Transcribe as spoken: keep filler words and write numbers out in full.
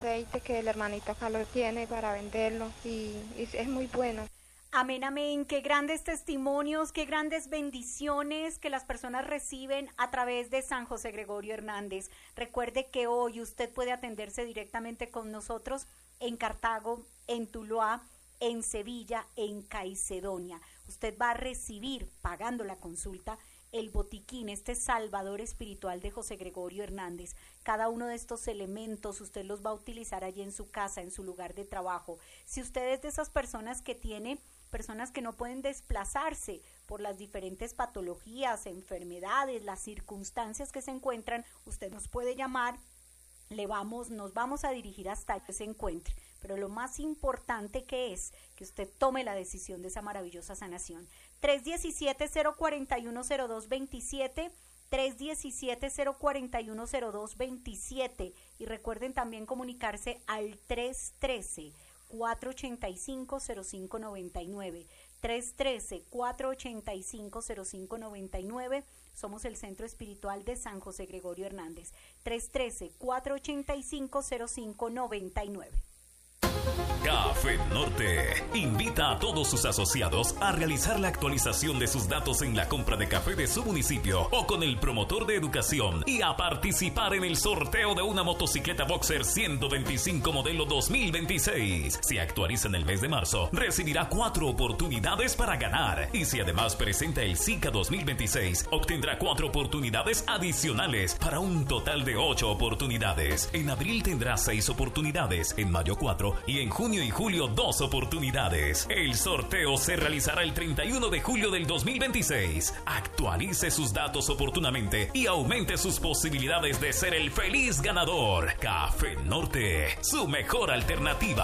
aceite que el hermanito acá lo tiene para venderlo y, y es muy bueno. Amén, amén. Qué grandes testimonios, qué grandes bendiciones que las personas reciben a través de San José Gregorio Hernández. Recuerde que hoy usted puede atenderse directamente con nosotros en Cartago, en Tuluá, en Sevilla, en Caicedonia. Usted va a recibir, pagando la consulta, el botiquín, este salvador espiritual de José Gregorio Hernández. Cada uno de estos elementos usted los va a utilizar allí en su casa, en su lugar de trabajo. Si usted es de esas personas que tiene, personas que no pueden desplazarse por las diferentes patologías, enfermedades, las circunstancias que se encuentran, usted nos puede llamar, le vamos, nos vamos a dirigir hasta que se encuentre. Pero lo más importante que es que usted tome la decisión de esa maravillosa sanación. tres diecisiete, cero cuarenta y uno, cero dos veintisiete, tres diecisiete, cero cuarenta y uno, cero dos veintisiete, y recuerden también comunicarse al tres trece, cuatro ochenta y cinco, cero cinco noventa y nueve, tres trece, cuatro ochenta y cinco, cero cinco noventa y nueve. Somos el Centro Espiritual de San José Gregorio Hernández. tres trece, cuatro ochenta y cinco, cero cinco noventa y nueve. Café Norte invita a todos sus asociados a realizar la actualización de sus datos en la compra de café de su municipio o con el promotor de educación y a participar en el sorteo de una motocicleta Boxer ciento veinticinco modelo dos mil veintiséis. Si actualiza en el mes de marzo, recibirá cuatro oportunidades para ganar, y si además presenta el SICA dos mil veintiséis, obtendrá cuatro oportunidades adicionales para un total de ocho oportunidades. En abril tendrá seis oportunidades, en mayo cuatro y en junio y julio dos oportunidades. El sorteo se realizará el treinta y uno de julio del dos mil veintiséis. Actualice sus datos oportunamente y aumente sus posibilidades de ser el feliz ganador. Café Norte, su mejor alternativa.